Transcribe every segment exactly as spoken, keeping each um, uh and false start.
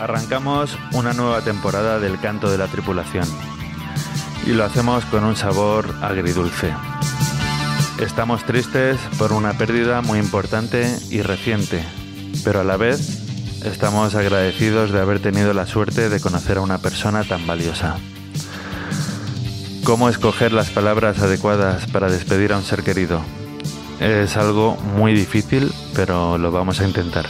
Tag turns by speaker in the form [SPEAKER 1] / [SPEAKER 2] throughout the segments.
[SPEAKER 1] Arrancamos una nueva temporada del Canto de la Tripulación y lo hacemos con un sabor agridulce. Estamos tristes por una pérdida muy importante y reciente, pero a la vez estamos agradecidos de haber tenido la suerte de conocer a una persona tan valiosa. ¿Cómo escoger las palabras adecuadas para despedir a un ser querido? Es algo muy difícil, pero lo vamos a intentar.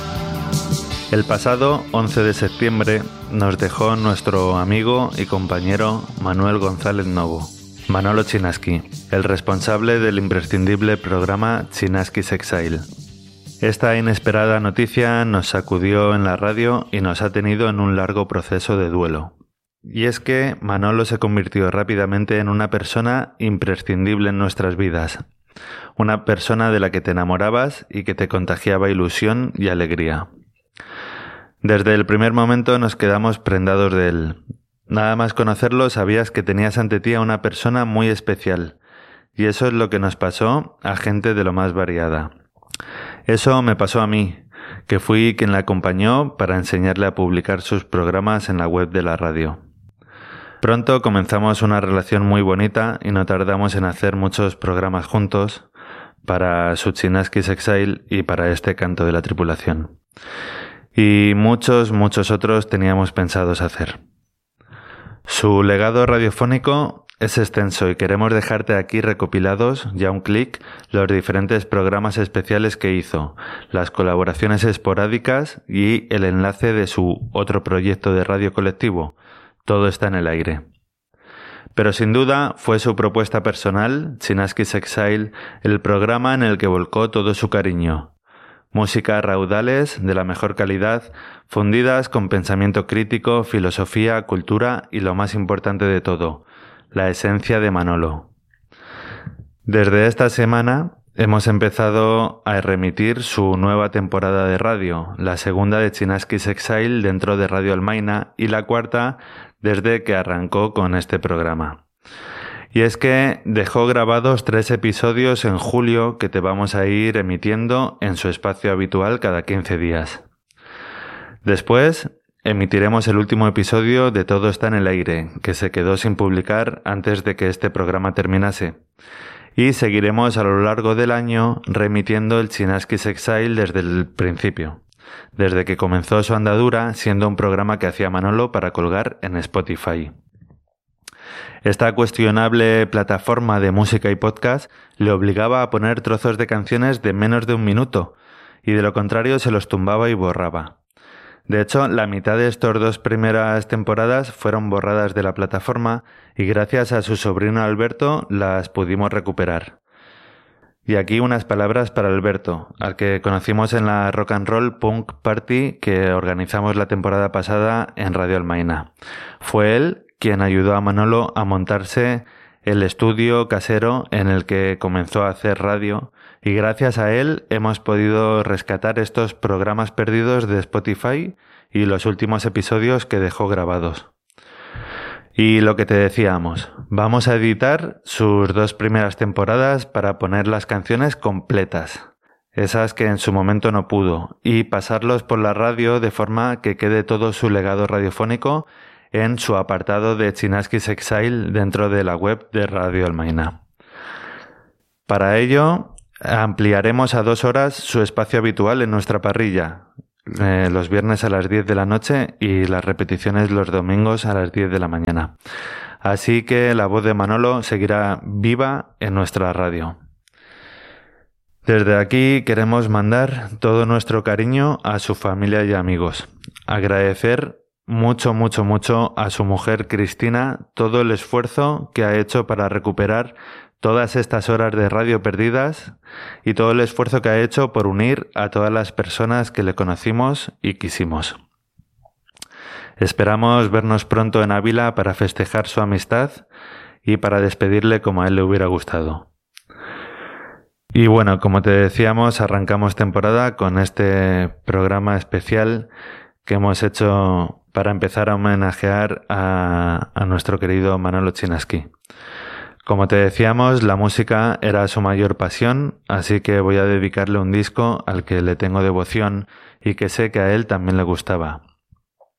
[SPEAKER 1] El pasado once de septiembre nos dejó nuestro amigo y compañero Manuel González Novo, Manolo Chinaski, el responsable del imprescindible programa Chinaski's Exile. Esta inesperada noticia nos sacudió en la radio y nos ha tenido en un largo proceso de duelo. Y es que Manolo se convirtió rápidamente en una persona imprescindible en nuestras vidas, una persona de la que te enamorabas y que te contagiaba ilusión y alegría. Desde el primer momento nos quedamos prendados de él. Nada más conocerlo sabías que tenías ante ti a una persona muy especial, y eso es lo que nos pasó a gente de lo más variada. Eso me pasó a mí, que fui quien la acompañó para enseñarle a publicar sus programas en la web de la radio. Pronto comenzamos una relación muy bonita y no tardamos en hacer muchos programas juntos para su Chinaski's Exile y para este Canto de la Tripulación. Y muchos, muchos otros teníamos pensados hacer. Su legado radiofónico es extenso y queremos dejarte aquí recopilados, ya a un clic, los diferentes programas especiales que hizo, las colaboraciones esporádicas y el enlace de su otro proyecto de radio colectivo. Todo está en el aire. Pero sin duda fue su propuesta personal, Chinaski's Exile, el programa en el que volcó todo su cariño. Música a raudales, de la mejor calidad, fundidas con pensamiento crítico, filosofía, cultura y lo más importante de todo, la esencia de Manolo. Desde esta semana hemos empezado a remitir su nueva temporada de radio, la segunda de Chinaski's Exile dentro de Radio Almaina y la cuarta desde que arrancó con este programa. Y es que dejó grabados tres episodios en julio que te vamos a ir emitiendo en su espacio habitual cada quince días. Después emitiremos el último episodio de Todo está en el aire, que se quedó sin publicar antes de que este programa terminase. Y seguiremos a lo largo del año remitiendo el Chinaski's Exile desde el principio, desde que comenzó su andadura siendo un programa que hacía Manolo para colgar en Spotify. Esta cuestionable plataforma de música y podcast le obligaba a poner trozos de canciones de menos de un minuto, y de lo contrario se los tumbaba y borraba. De hecho, la mitad de estas dos primeras temporadas fueron borradas de la plataforma y gracias a su sobrino Alberto las pudimos recuperar. Y aquí unas palabras para Alberto, al que conocimos en la Rock and Roll Punk Party que organizamos la temporada pasada en Radio Almaina. Fue él quien ayudó a Manolo a montarse el estudio casero en el que comenzó a hacer radio, y gracias a él hemos podido rescatar estos programas perdidos de Spotify y los últimos episodios que dejó grabados. Y lo que te decíamos, vamos a editar sus dos primeras temporadas para poner las canciones completas, esas que en su momento no pudo, y pasarlos por la radio de forma que quede todo su legado radiofónico en su apartado de Chinaski's Exile dentro de la web de Radio Almaina. Para ello, ampliaremos a dos horas su espacio habitual en nuestra parrilla, eh, los viernes a las diez de la noche y las repeticiones los domingos a las diez de la mañana. Así que la voz de Manolo seguirá viva en nuestra radio. Desde aquí queremos mandar todo nuestro cariño a su familia y amigos. Agradecer mucho, mucho, mucho a su mujer Cristina todo el esfuerzo que ha hecho para recuperar todas estas horas de radio perdidas y todo el esfuerzo que ha hecho por unir a todas las personas que le conocimos y quisimos. Esperamos vernos pronto en Ávila para festejar su amistad y para despedirle como a él le hubiera gustado. Y bueno, como te decíamos, arrancamos temporada con este programa especial que hemos hecho para empezar a homenajear a, a nuestro querido Manolo Chinaski. Como te decíamos, la música era su mayor pasión, así que voy a dedicarle un disco al que le tengo devoción y que sé que a él también le gustaba.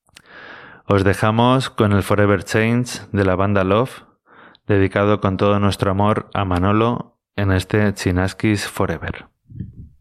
[SPEAKER 1] Os dejamos con el Forever Change de la banda Love, dedicado con todo nuestro amor a Manolo en este Chinaskis Forever.